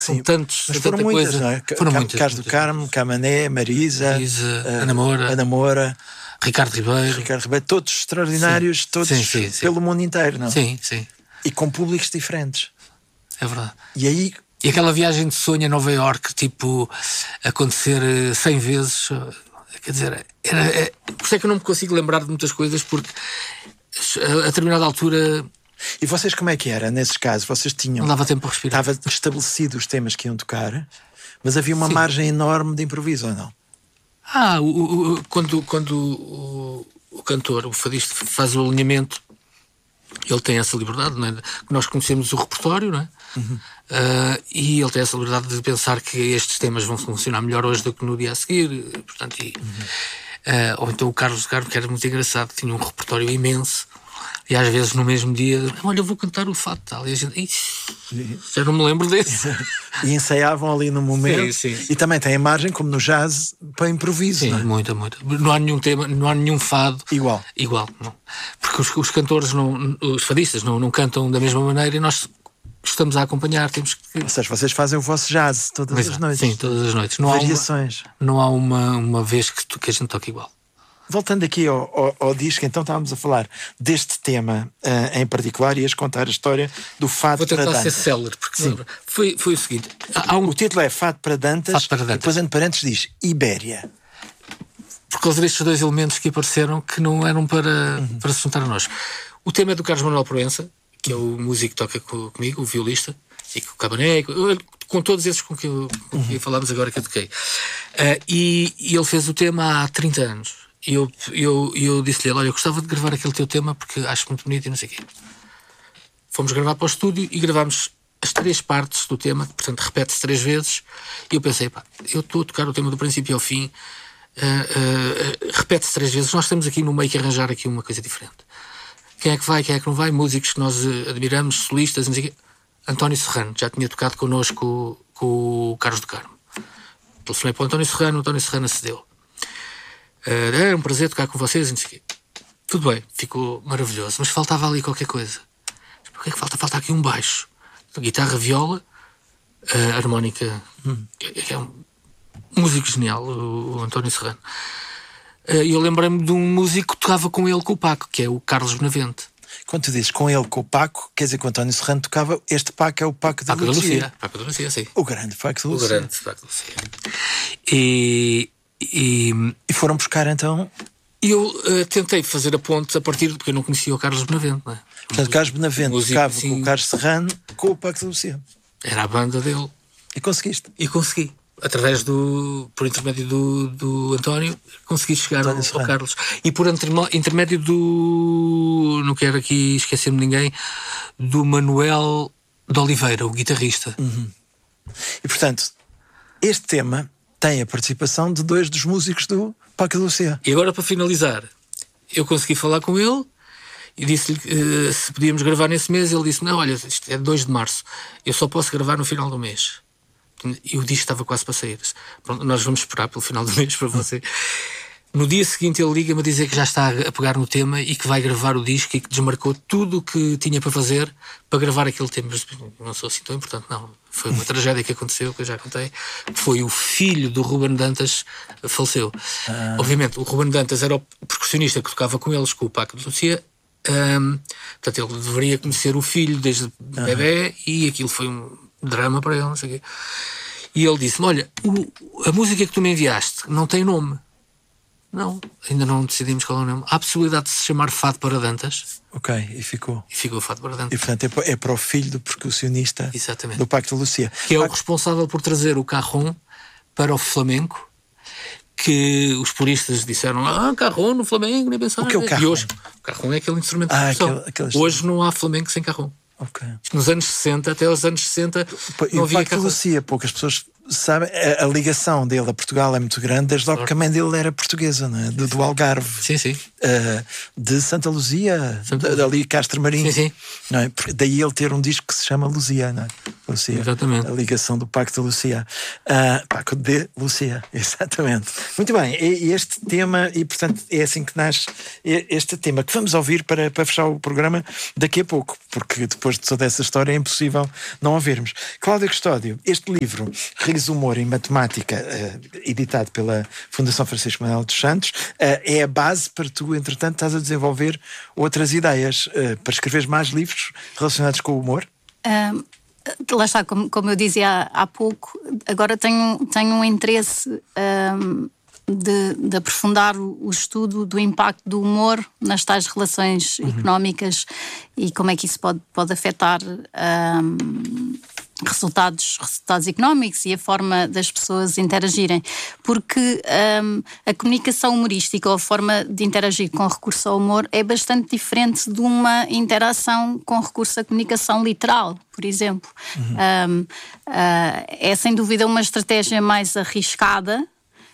Sim, são tantos, mas foram tanta muitas, coisa. não é? Foram muitas. Carlos do Carmo, Camané, Marisa, Ana Moura, Ricardo Ribeiro, todos extraordinários, todos sim. pelo mundo inteiro, não? Sim. E com públicos diferentes. É verdade. E aquela viagem de sonho a Nova Iorque, tipo, acontecer 100 vezes, quer dizer, por isso é que eu não me consigo lembrar de muitas coisas, porque a determinada altura... E vocês como é que era, nesses casos? Vocês tinham... Não dava tempo para respirar. Estava estabelecido os temas que iam tocar, mas havia uma margem enorme de improviso, ou não? Quando o cantor, o fadista, faz o alinhamento, ele tem essa liberdade, não é? Nós conhecemos o repertório, não é? E ele tem essa liberdade de pensar que estes temas vão funcionar melhor hoje do que no dia a seguir, portanto, ou então o Carlos Carmo, que era muito engraçado, tinha um repertório imenso, e às vezes no mesmo dia, olha, eu vou cantar o fado tal, e a gente, já não me lembro desse. E ensaiavam ali no momento. Sim. E também tem a margem, como no jazz, para improviso. Sim, não é? muito. Não há nenhum tema, não há nenhum fado igual, não. Porque os cantores, os fadistas não cantam da mesma maneira, e nós estamos a acompanhar, temos que... Ou seja, vocês fazem o vosso jazz todas as noites. Sim, todas as noites. Variações. Não há uma vez que a gente toque igual. Voltando aqui ao disco, então estávamos a falar deste tema em particular, e ias contar a história do Fado para Dantas. Vou tentar ser célere, porque sempre foi o seguinte. O título é Fado para Dantas, e depois entre parênteses diz Ibéria. Por causa destes dois elementos que apareceram, que não eram para se juntar a nós. O tema é do Carlos Manuel Proença, que é o músico que toca comigo, o violista, e com o Cabané, com todos esses com quem falámos agora que eu toquei. E ele fez o tema há 30 anos. E eu disse-lhe, olha, eu gostava de gravar aquele teu tema porque acho muito bonito e não sei o quê. Fomos gravar para o estúdio e gravámos as 3 partes do tema, portanto repete-se 3 vezes, e eu pensei, eu estou a tocar o tema do princípio ao fim, repete-se 3 vezes, nós temos aqui no meio que arranjar aqui uma coisa diferente. Quem é que vai, quem é que não vai? Músicos que nós admiramos, solistas, não sei o quê. António Serrano, já tinha tocado connosco com o Carlos do Carmo. Telefonei para o António Serrano acedeu. Era um prazer tocar com vocês, não sei o quê. Tudo bem, ficou maravilhoso, mas faltava ali qualquer coisa. O que é que falta? Falta aqui um baixo. Guitarra, viola, harmónica, que é um músico genial, o António Serrano. E eu lembrei-me de um músico que tocava com ele, com o Paco, que é o Carlos Benavente. Quando tu dizes com ele, com o Paco, quer dizer que o António Serrano tocava, este Paco é o Paco da Lucia. Paco da Lucia, sim. O grande Paco da Lucia. O grande Paco da Lucia. E foram buscar então... Eu tentei fazer a ponte a partir porque eu não conhecia o Carlos Benavente, não é? Portanto, Carlos Benavente tocava com o Carlos Serrano, com o Paco da Lucia. Era a banda dele. E conseguiste? E consegui. Através por intermédio do António, consegui chegar ao Carlos. E por intermédio do... Não quero aqui esquecer-me de ninguém, do Manuel de Oliveira, o guitarrista. E portanto, este tema tem a participação de 2 dos músicos do Paco da Lucia. E agora, para finalizar, eu consegui falar com ele e disse-lhe se podíamos gravar nesse mês. Ele disse, não, olha, isto é 2 de março, eu só posso gravar no final do mês. E o disco estava quase para sair. Pronto, nós vamos esperar pelo final do mês para você. No dia seguinte ele liga-me a dizer que já está a pegar no tema e que vai gravar o disco e que desmarcou tudo o que tinha para fazer para gravar aquele tema. Mas não sou assim tão importante, não. Foi uma tragédia que aconteceu, que eu já contei. Foi o filho do Ruben Dantas faleceu. Obviamente, o Ruben Dantas era o percussionista que tocava com eles, com o Paco de Lucia. Portanto, ele deveria conhecer o filho desde bebê e aquilo foi um drama para ele, não sei o quê. E ele disse-me, olha, a música que tu me enviaste não tem nome. Não, ainda não decidimos qual é o nome. Há a possibilidade de se chamar Fado para Dantas. Ok, e ficou. E ficou Fado para Dantas. E portanto é para o filho do percussionista. Exatamente. Do Paco da Lucia. Que é o responsável por trazer o cajón para o flamenco, que os puristas disseram, cajón no flamenco, nem pensar. O que é o cajón? E hoje, o cajón é aquele instrumento de percussão. Hoje não há flamenco sem cajón. Okay. Nos anos 60, até aos anos 60, e não o havia Paco da Lucia, poucas pessoas sabe, a ligação dele a Portugal é muito grande, desde logo que a mãe dele era portuguesa, não é? Do Algarve. Sim, sim. De Santa Luzia, dali Castro Marim. Sim, sim. Não é? Daí ele ter um disco que se chama Luzia, não é? Luzia. Exatamente. A ligação do Pacto de Luzia. Pacto de Luzia, exatamente. Muito bem, e este tema, e portanto é assim que nasce este tema, que vamos ouvir para fechar o programa daqui a pouco, porque depois de toda essa história é impossível não ouvirmos. Cláudia Custódio, este livro, Riso, Humor e Matemática, editado pela Fundação Francisco Manuel dos Santos, é a base para tu, entretanto, estás a desenvolver outras ideias para escreveres mais livros relacionados com o humor? Lá está, como eu dizia há pouco, agora tenho um interesse de aprofundar o estudo do impacto do humor nas tais relações económicas e como é que isso pode afetar resultados económicos e a forma das pessoas interagirem, porque a comunicação humorística ou a forma de interagir com recurso ao humor é bastante diferente de uma interação com recurso à comunicação literal, por exemplo. É sem dúvida uma estratégia mais arriscada.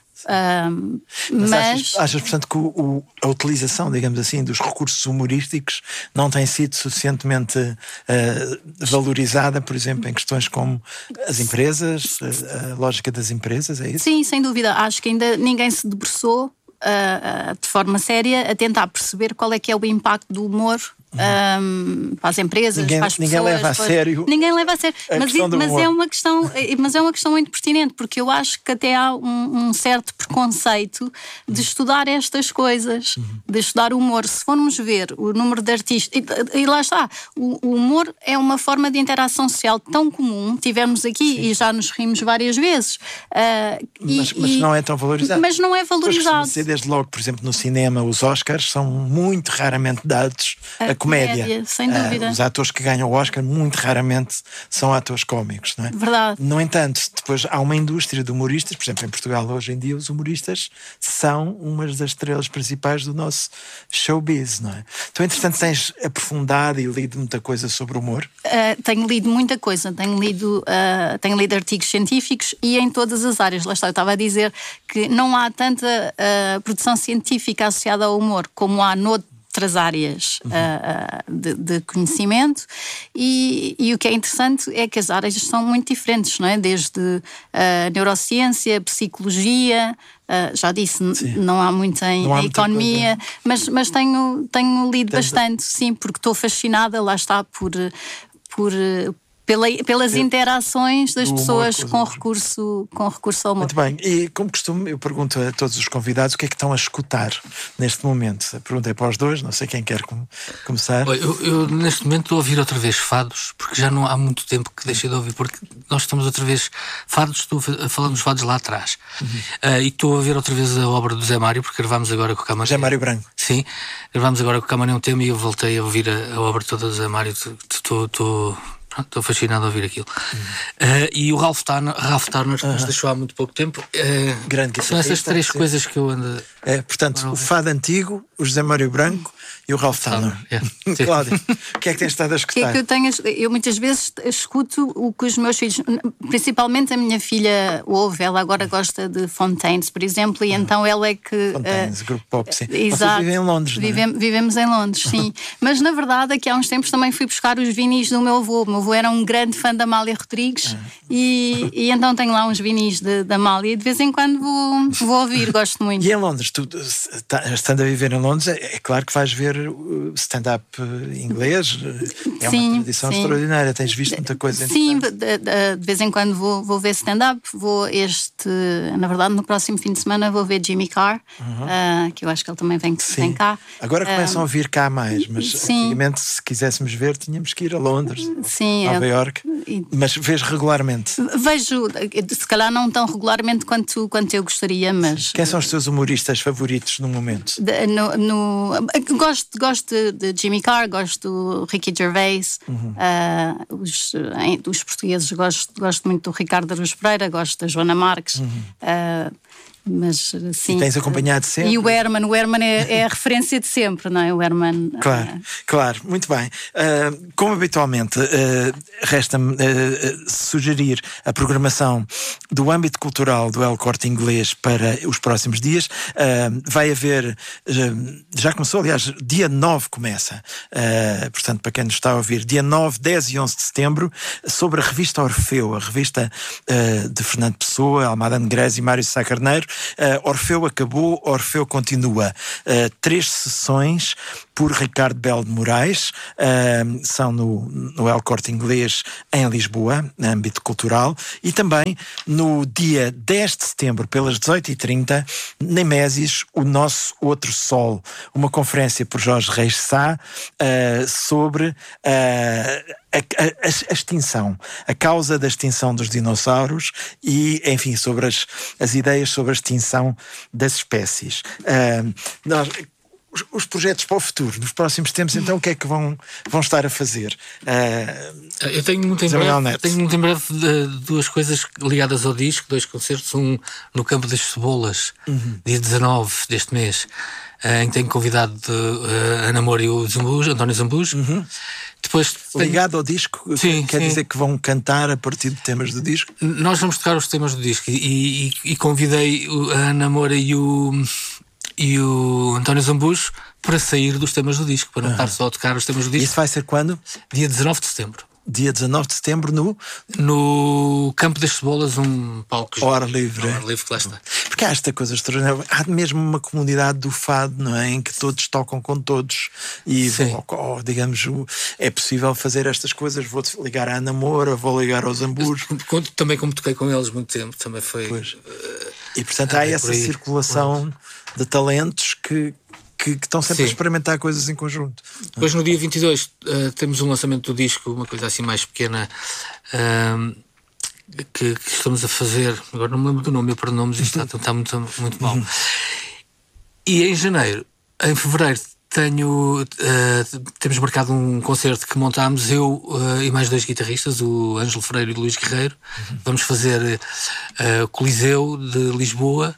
Mas achas, portanto, que a utilização, digamos assim, dos recursos humorísticos não tem sido suficientemente valorizada, por exemplo, em questões como as empresas, a lógica das empresas, é isso? Sim, sem dúvida. Acho que ainda ninguém se debruçou de forma séria a tentar perceber qual é que é o impacto do humor para as empresas, para as pessoas. Ninguém leva a sério. Ninguém leva a sério. Mas é uma questão muito pertinente, porque eu acho que até há um certo preconceito de estudar estas coisas, de estudar o humor. Se formos ver o número de artistas, e lá está, o humor é uma forma de interação social tão comum, tivemos aqui e já nos rimos várias vezes. Mas não é tão valorizado. Mas não é valorizado. Desde logo, por exemplo, no cinema, os Oscars são muito raramente dados a comédia. Sem dúvida. Os atores que ganham o Oscar muito raramente são atores cómicos, não é? Verdade. No entanto, depois há uma indústria de humoristas, por exemplo, em Portugal hoje em dia os humoristas são umas das estrelas principais do nosso showbiz, não é? Tu, entretanto, tens aprofundado e lido muita coisa sobre o humor? Tenho lido muita coisa, tenho lido artigos científicos e em todas as áreas. Lá está, eu estava a dizer que não há tanta produção científica associada ao humor como há noutras áreas de conhecimento e o que é interessante é que as áreas são muito diferentes, não é? Desde neurociência, psicologia, já disse, não há muito em economia, mas tenho lido bastante, sim, porque estou fascinada, lá está, pelas interações das pessoas com recurso ao humor. Muito bem, e como costume eu pergunto a todos os convidados o que é que estão a escutar neste momento. A pergunta é para os dois, não sei quem quer começar. Eu neste momento estou a ouvir outra vez fados, porque já não há muito tempo que deixei de ouvir, porque nós estamos outra vez fados, falamos fados lá atrás. E estou a ouvir outra vez a obra do Zé Mário, porque gravámos agora com o Camarão. Zé Mário Branco. Sim, gravámos agora com o Camarão um tema e eu voltei a ouvir a obra toda do Zé Mário. Estou fascinado a ouvir aquilo. E o Ralph Turner, que nos deixou há muito pouco tempo. Grande. São essas três coisas que eu ando. Portanto, o fado antigo, o José Mário Branco e o Ralph Turner. Cláudia, o que é que tens estado a escutar? Eu muitas vezes escuto o que os meus filhos, principalmente a minha filha ouve, ela agora gosta de Fontaines, por exemplo, e então ela é que... Fontaines, grupo pop, sim. Exato. Vocês vivem em Londres, não é? Vivemos em Londres, sim. Mas na verdade, aqui há uns tempos também fui buscar os vinis do meu avô. O meu avô era um grande fã da Amália Rodrigues e então tenho lá uns vinis da Amália e de vez em quando vou ouvir, gosto muito. E em Londres, tu estando a viver em Londres, é claro que vais ver stand-up inglês, é uma tradição extraordinária, tens visto muita coisa. Sim, de vez em quando vou ver stand-up, na verdade no próximo fim de semana vou ver Jimmy Carr, que eu acho que ele também vem cá. Agora começam a vir cá mais, mas antigamente se quiséssemos ver tínhamos que ir a Londres, Nova Iorque. Mas vês regularmente? Vejo, se calhar não tão regularmente quanto eu gostaria, mas... Quem são os teus humoristas favoritos no momento? Gosto de Jimmy Carr, gosto do Ricky Gervais, os portugueses gosto muito do Ricardo Araújo Pereira, gosto da Joana Marques, Mas sim. E tens acompanhado sempre? E o Herman é a referência de sempre, não é? O Herman. Claro, muito bem. Como habitualmente, resta-me sugerir a programação do âmbito cultural do El Corte Inglês para os próximos dias. Vai haver, já começou, aliás, dia 9 começa, portanto, para quem nos está a ouvir, dia 9, 10 e 11 de setembro, sobre a revista Orfeu, a revista de Fernando Pessoa, Almada Negrez e Mário Sá Carneiro. Orfeu acabou, Orfeu continua. 3 sessões por Ricardo Belo de Moraes, são no El Corte Inglês em Lisboa, no âmbito cultural, e também no dia 10 de setembro, pelas 18h30, na Mésis, o Nosso Outro Sol, uma conferência por Jorge Reis Sá sobre a extinção, a causa da extinção dos dinossauros e, enfim, sobre as ideias sobre a extinção das espécies. Os projetos para o futuro, nos próximos tempos, então, o que é que vão estar a fazer? Eu tenho muito em breve duas coisas ligadas ao disco, 2 concertos, um no Campo das Cebolas, dia 19 deste mês, em que tenho convidado Ana Moura e o António Zambujo. Depois ligado ao disco, quer dizer que vão cantar a partir de temas do disco? Nós vamos tocar os temas do disco e convidei a Ana Moura e o António Zambujo para sair dos temas do disco, para não estar só a tocar os temas do disco. Isso vai ser quando? Dia 19 de setembro. Dia 19 de setembro no Campo das Cebolas, um palco ao ar livre. Ao ar livre que lá está. Porque há esta coisa extraordinária. Há mesmo uma comunidade do fado, não é? Em que todos tocam com todos. E, digamos, é possível fazer estas coisas. Vou-te ligar à Ana Moura, vou ligar aos Zambujo. Também como toquei com eles muito tempo, também foi... E, portanto, há essa circulação de talentos que estão sempre a experimentar coisas em conjunto. Depois, no dia 22, temos um lançamento do disco, uma coisa assim mais pequena, que estamos a fazer. Agora não me lembro do nome, eu para nomes, isto está muito, muito mal. E em fevereiro, temos marcado um concerto que montámos, eu e mais 2 guitarristas, o Ângelo Freire e o Luís Guerreiro. Vamos fazer Coliseu de Lisboa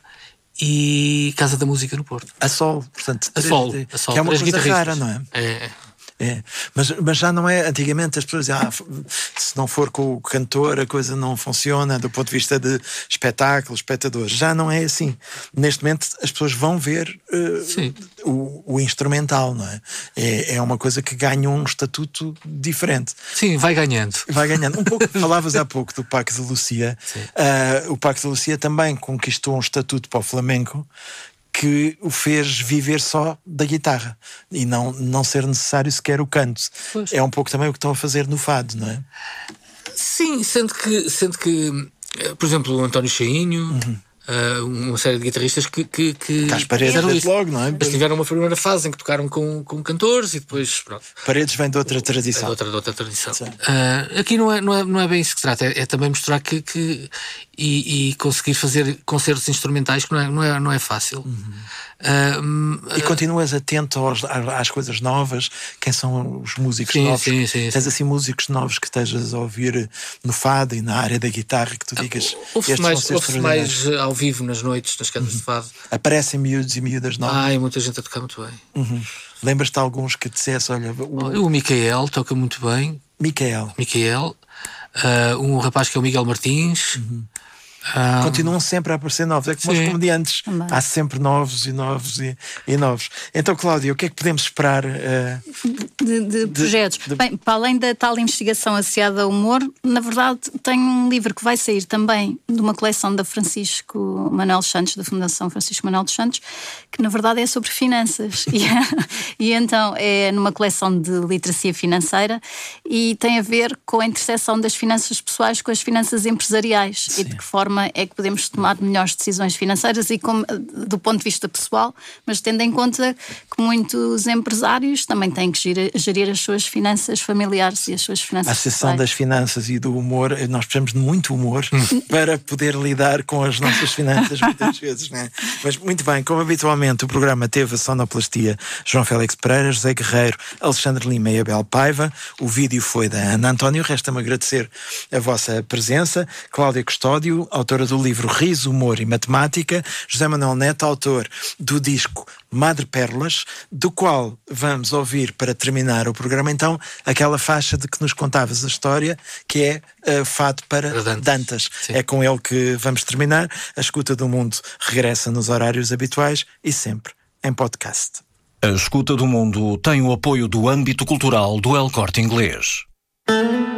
e Casa da Música no Porto. A solo, portanto. A solo. Que é uma coisa rara, não é? É. Mas já não é. Antigamente as pessoas diziam, se não for com o cantor a coisa não funciona do ponto de vista de espetáculo, espectadores. Já não é assim. Neste momento as pessoas vão ver o instrumental, não é? É uma coisa que ganha um estatuto diferente. Sim, vai ganhando. Um pouco, falavas há pouco do Paco de Lucia. O Paco de Lucia também conquistou um estatuto para o flamenco que o fez viver só da guitarra e não ser necessário sequer o canto. Pois. É um pouco também o que estão a fazer no fado, não é? Sim, sendo que por exemplo, o António Cheinho, uma série de guitarristas que As Paredes logo, não é? Eles tiveram uma primeira fase em que tocaram com cantores e depois pronto. Paredes vem de outra tradição. É de outra tradição. Aqui não é bem isso que se trata, é também mostrar e conseguir fazer concertos instrumentais que não é fácil. E continuas atento às coisas novas? Quem são os músicos novos? Sim. Tens assim músicos novos que estejas a ouvir no fado e na área da guitarra que tu digas. Ouve-se mais ao vivo nas noites, nas casas de fado. Aparecem miúdos e miúdas novas. E muita gente a tocar muito bem. Lembras-te de alguns que dissesse, olha... O Micael toca muito bem. Micael. Um rapaz que é o Miguel Martins. Continuam sempre a aparecer novos. É como os comediantes. Há sempre novos e novos e novos. Então, Cláudia, o que é que podemos esperar de projetos? Bem, para além da tal investigação associada ao humor, na verdade tenho um livro que vai sair também de uma coleção da Francisco Manuel Santos, da Fundação Francisco Manuel dos Santos, que na verdade é sobre finanças. E então é numa coleção de literacia financeira e tem a ver com a interseção das finanças pessoais com as finanças empresariais. E de que forma é que podemos tomar melhores decisões financeiras e do ponto de vista pessoal, mas tendo em conta que muitos empresários também têm que gerir as suas finanças familiares e as suas finanças pessoais. A Associação das Finanças e do Humor, nós precisamos de muito humor para poder lidar com as nossas finanças muitas vezes, não é? Mas muito bem, como habitualmente o programa teve a sonoplastia João Félix Pereira, José Guerreiro, Alexandre Lima e Abel Paiva, o vídeo foi da Ana António. Resta-me agradecer a vossa presença, Cláudia Custódio, autora do livro Riso, Humor e Matemática, José Manuel Neto, autor do disco Madre Pérolas, do qual vamos ouvir, para terminar o programa, então, aquela faixa de que nos contavas a história, que é Fado para Dantas. É com ele que vamos terminar. A Escuta do Mundo regressa nos horários habituais e sempre em podcast. A Escuta do Mundo tem o apoio do âmbito cultural do El Corte Inglês.